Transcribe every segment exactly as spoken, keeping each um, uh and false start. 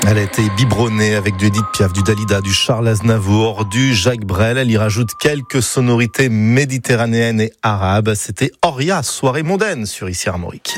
Elle a été biberonnée avec du Edith Piaf, du Dalida, du Charles Aznavour, du Jacques Brel. Elle y rajoute quelques sonorités méditerranéennes et arabes. C'était Oria, soirée mondaine sur Ici Armorique.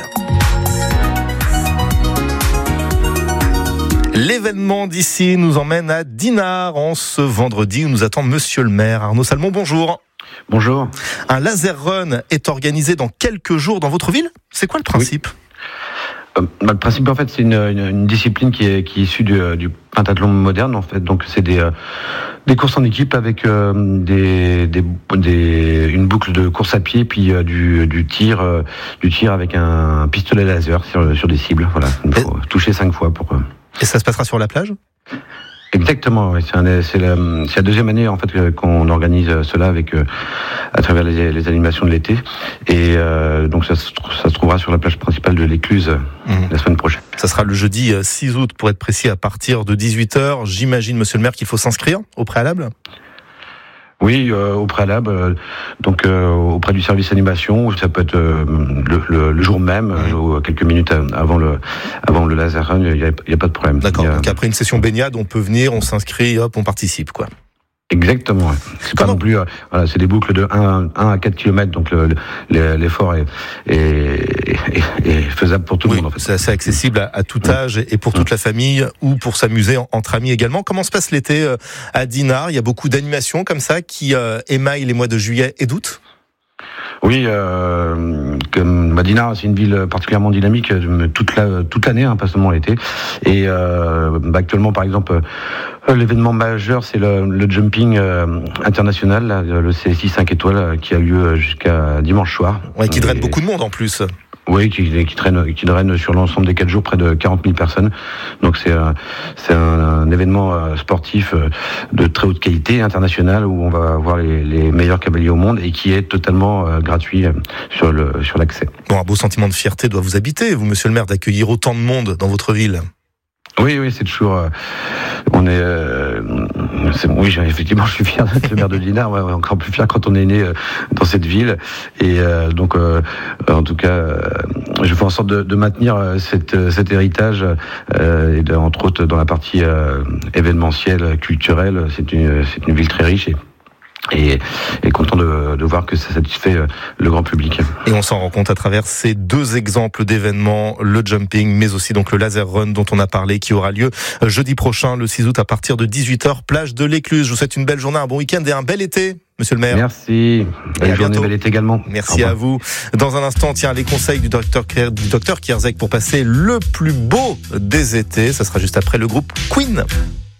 L'événement d'ici nous emmène à Dinard en ce vendredi où nous attend Monsieur le maire. Arnaud Salmon, bonjour. Bonjour. Un laser run est organisé dans quelques jours dans votre ville. C'est quoi le principe ? Oui. Euh, bah, le principe, en fait, c'est une, une, une discipline qui est, qui est issue du, du pentathlon moderne, en fait. Donc, c'est des, euh, des courses en équipe avec euh, des, des, des, une boucle de course à pied, puis euh, du, du tir, euh, du tir avec un pistolet laser sur, sur des cibles. Voilà, il faut et... toucher cinq fois pour. Euh... Et ça se passera sur la plage ? Exactement, oui. c'est, un, c'est, la, c'est la deuxième année en fait qu'on organise cela avec euh, à travers les, les animations de l'été et euh, donc ça, ça se trouvera sur la plage principale de l'Écluse mmh. la semaine prochaine. Ça sera le jeudi six août pour être précis à partir de dix-huit heures. J'imagine, Monsieur le maire, qu'il faut s'inscrire au préalable ? Oui, euh, au préalable, euh, donc euh, auprès du service animation, ça peut être euh, le, le, le jour même, mmh. ou quelques minutes avant le avant le laser run, il n'y a, a pas de problème. D'accord. A... Donc après une session baignade, on peut venir, on s'inscrit, hop, on participe, quoi. Exactement. Ouais. C'est Comment? Pas non plus. Euh, voilà, c'est des boucles de un à quatre kilomètres, donc le, le, l'effort est, est, est, est faisable pour tout oui, le monde. En fait. C'est assez accessible à, à tout âge et pour toute la famille ou pour s'amuser en, entre amis également. Comment se passe l'été à Dinard ? Il y a beaucoup d'animations comme ça qui euh, émaillent les mois de juillet et d'août ? Oui, euh, comme Dinard, c'est une ville particulièrement dynamique toute la, toute l'année, hein, pas seulement l'été. Et euh, bah, actuellement, par exemple, euh, l'événement majeur, c'est le, le jumping euh, international, là, le C S I cinq étoiles, qui a lieu jusqu'à dimanche soir. Ouais, qui draine et... beaucoup de monde en plus. Oui, qui, qui, traîne, qui draine sur l'ensemble des quatre jours près de quarante mille personnes. Donc c'est, un, c'est un, un événement sportif de très haute qualité, international, où on va voir les, les meilleurs cavaliers au monde et qui est totalement euh, gratuit sur, le, sur l'accès. Bon, un beau sentiment de fierté doit vous habiter, vous, Monsieur le maire, d'accueillir autant de monde dans votre ville. Oui, oui, c'est toujours. Euh, on est. Euh, c'est, oui, effectivement, je suis fier d'être le maire de Dinard. Ouais, encore plus fier quand on est né euh, dans cette ville. Et euh, donc, euh, en tout cas, euh, je fais en sorte de, de maintenir euh, cette, cet héritage, euh, et de, entre autres dans la partie euh, événementielle, culturelle. C'est une, c'est une ville très riche. Et, Et, et content de, de voir que ça satisfait le grand public. Et on s'en rend compte à travers ces deux exemples d'événements, le jumping, mais aussi donc le laser run dont on a parlé, qui aura lieu jeudi prochain, le six août, à partir de dix-huit heures, plage de l'Écluse. Je vous souhaite une belle journée, un bon week-end et un bel été, Monsieur le maire. Merci. Belle journée, bel été également. Merci à vous. Dans un instant, tiens, les conseils du docteur du docteur Kierzek pour passer le plus beau des étés. Ça sera juste après le groupe Queen.